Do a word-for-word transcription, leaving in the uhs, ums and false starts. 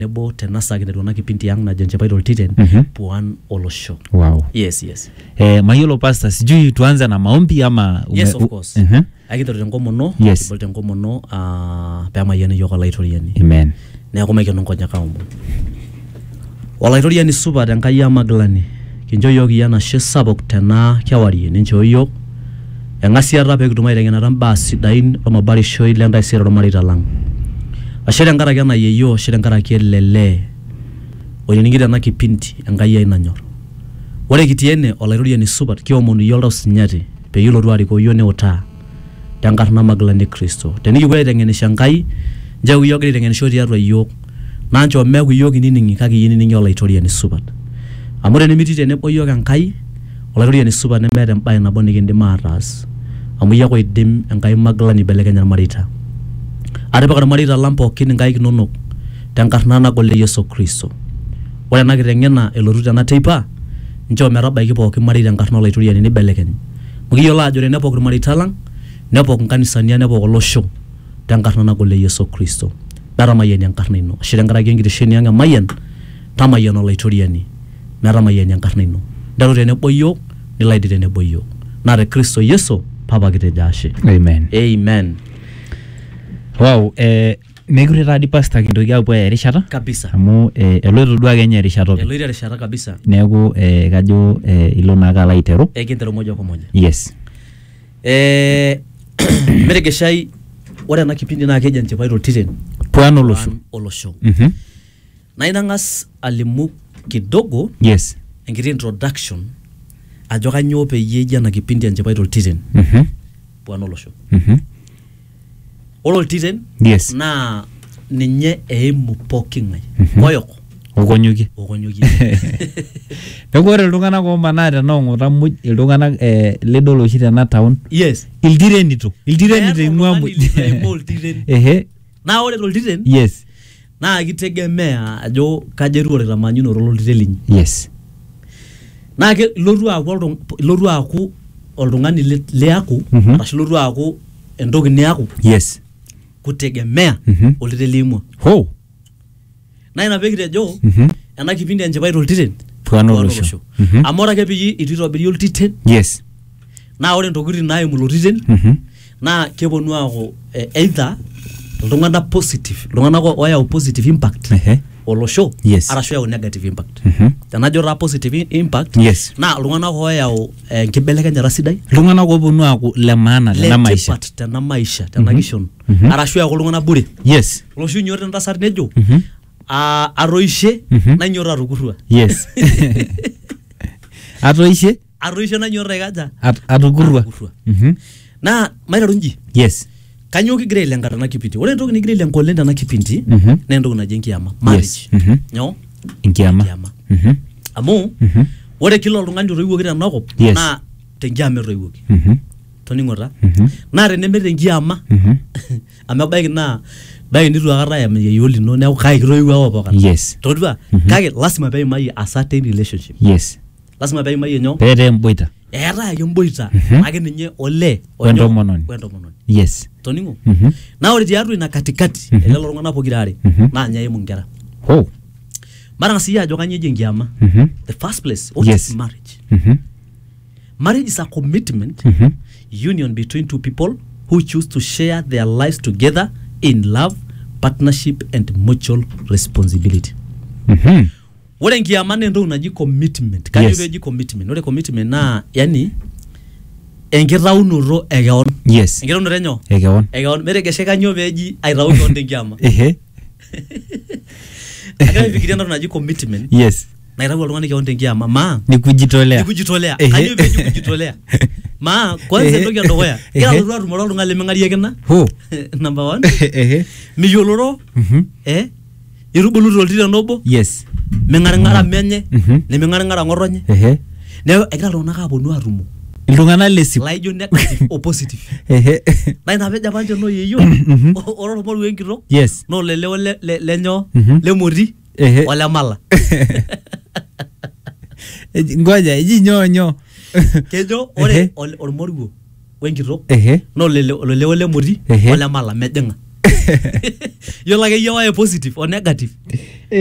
nebo tenasa kinetona kipindi yang na Enchipai Toltiten Mhm. Puan Olosho. Wow. Yes, yes. Eh, Mayolo pastor, sijui tuanze na maombi ama ume- Yes, of u- course. Mhm. Akito tenkomono, Yes. kibol tenkomono ah pemayiani yiok olaitoriani. Amen. Neeku maikeno nkonyek aomon. Olaitoriani supat Enkai amagilani. Kincho yiok iyie enashe sapuk tena kewarie ninchoo yiok eng'asiata peekitum aiteng'enata imbaa sidain ormabarishoi lentaisere ormareita lang. Ashe tenkaraki ena yeyio, ashe tenkaraki ele lee oinining'ito ena kipindi Enkai ai nanyorr. Ore kitii ene olaitoriani supat kiomonu iyie oltau sinyati peyie ilotu arikoo yiok niutaa tenkarna magilani Kristo. Tenikipuo aiteng'enisho Enkai, nchoo yiok kigira aiteng'enisho tiatua yiok. Naa nchoo meeku yiok inining'i kake iyie inining'i olaitoriani supat. Amu tenemitii tenebo yiok Enkai, olaitoriani supat nemeeta embaye nabo nikindim ataas. Amu iyie ake oidim Enkai magilani aibelekenya irmareita. Atipika irmareita lang pookin inkaik inonok tenkarna nagol e Yesu Kristo. Ore ena kiteng'ena elotu tena teipa, nchoo metabaiki pookin marei tenkarna olaitoriani nibelekeny. Amu kiyiolo ajo tenepok irmareita lang, nepok inkanisani nepok olosho tenkarna nagol e Yesu Kristo. Metamayiani enkarna ino. Ashe tenkaraki enkitesheni ang emayian, tamayian olaitoriani. Metamayiani enkarna ino. Nteru tenebo yiok, nilo aidip tenebo yiok. Naa te Kristo Yesu papa kitejo ashe. Amen. Amen. Wow, eh mekure taadi pastor kintoki apuo aya erishata Kabisa. amu eh, eloito duo ake nye erishata openy. Eloito erishata kabisa. Neeku eh, kajo eh, ilo naake alo aiteru. Ekinteru moja kwa moja. Yes. Eh metegeshai ore ena kipindi naa keji Enchipai Toltiten Puan Olosho. Puan Olosho. Mhm. Na inang'as alimu kidogo Yes. enkiti introduction ajo kanyo peyie eji ena kipindi Enchipai Toltiten Mhm. Puan Olosho. Mhm. Ore Oltiten Yes. naa ninye eimu pooki ng'ae. Mhm. Koyok Okonyoki. okonyoki. Neeku ore iltung'anak omanaa tenaong'ota muj iltung'anak eh, lidol oshi tena town Yes. iltirenito. Iltirenito Meeta ing'ua oltung'ani muj. litu Oltiten. Ehe. Naa ore Oltiten Yes. naa kitegemea ajo kaja etiu orkitamanyunoto loltiten linyi. Yes. Naa ke ilotu aaku oltung- ilotu aaku oltung'ani li- liaku Mhm. arashu ilotu aaku entoki niaku Yes. kutegemea Mhm. oltiten liimua. Ho. Na ina pekitejo Mhm. ena kipindi Enchipai Toltiten Puan Olosho. Mhm. amu ore ake peyie itu itobiri oltiten Yes. naa ore ntokitin naimu ilo titen Mhm. naa keponu aaku eh, either iltung'anak positive, iltung'anak o- oyau positive impact Ehe. olosho Yes. arashu eyau negative impact. Mhm. Tenajo taa positive i- impact Yes. naa iltung'anak oyau eh, enkibelekenyata sidai Iltung'anak oponu aaku le maana tena maisha. letipat tena maisha tena Mhm. kishon Mhm. arashu eyau iltung'anak bure. Yes. Olosho inyototo entasat nejo Mhm. "Ah, atoishe Mhm. nanyoto atukurrua." Yes. Atoishe Atoishe nanyoto aikaja at- atukurrua. atukurrua. Mhm. Naa maiteru nji. Yes. Kanyo kigira ailenga tena kipindi. Ore entoki nigira ailenga oleng tena kipindi Mhm. naa entoki naji enkiama, marriage. Yes. Mhm. Nyoo? Enkiama. Enkiama. Mhm. Amu Mhm. ore kila oltung'ani otoiwuoki tenakop Yes. naa tenkiama etoiwuoki. Mhm. Toning'o taa. Mhm. Naa tenemetii enkiama Mhm. amu ebaiki naa baiki nitu aikata ayam yeyio lino neeku kai kitoiwua apa pokira. Yes. Todua Mhm. kake lasima peimayie a certain relationship. Yes. Lasima peimayie nyoo? Peete emboita. Eetai ake mboita Mhm. ake ninye olee Wentomononi. wentomononi. Yes. Toning'o? Mhm. Naa ore tiatua ina katikati Mhm. elelo tung'anak pokirare Mhm. naa nye eimu nkera. Ho. Matang'as iyie ajo kanyo eji enkiama. Mhm. The first place, what Yes. is marriage? Mhm. Marriage is a commitment, Mhm. union between two people who choose to share their lives together in love, partnership and mutual responsibility. Mhm. Ore enkiama naa entoki naji commitment. Kanyo Yes. peeji commitment? Ore commitment naa yani enkitaunoto ekeon. Yes. Enkitaunoto enyoo? Ekeon. Ekeon. Metegeshe kanyo peeji aitau keon tenkiama. Ehe. Agira aifikiria entoki naji commitment Yes. naitau oltung'ani keon tenkiama. Maa Ni kujitolea. ni kujitolea. Ehe. Kanyo peeji kujitolea? Maa kwanza Ehe. entoki edukuya. Ehe. Kila lotu atumore oltung'ani lemeng'ariakina. Ho. Number one. Ehe. Miyioloro Mhm. eh irubulu toltiten obo Yes. meng'aring'ara menye Mhm. nemeng'aring'ara ng'otonye Ehe. neeku egira iltung'anak aponu atumo Iltung'anak lesimu. laijo negative o positive. Ehe. Na ina pejo apa nche no yeyio Mhm. ore ormoruo enkitok Yes. no leleo le- le- lenyoo Mhm. lemoti Ehe. olemala. Eji- Ngoja, eji nyoo nyoo. Kejo ore Ehe. ol- ormoruo wenkitok Ehe. no leleo leleo lemoti Ehe. olemala mejing'a. Yiolo ake yie wae positive o negative